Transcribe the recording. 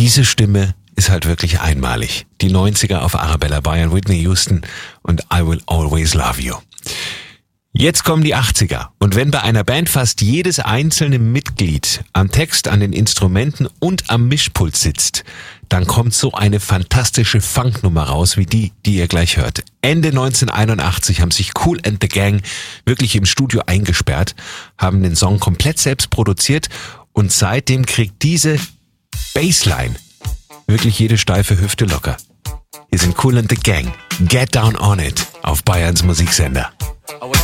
diese Stimme ist halt wirklich einmalig. Die 90er auf Arabella Bayern, Whitney Houston und I Will Always Love You. Jetzt kommen die 80er. Und wenn bei einer Band fast jedes einzelne Mitglied am Text, an den Instrumenten und am Mischpult sitzt, dann kommt so eine fantastische Funknummer raus, wie die ihr gleich hört. Ende 1981 haben sich Kool and the Gang wirklich im Studio eingesperrt, haben den Song komplett selbst produziert und seitdem kriegt diese Bassline wirklich jede steife Hüfte locker. Hier sind Kool and the Gang. Get Down on It auf Bayerns Musiksender.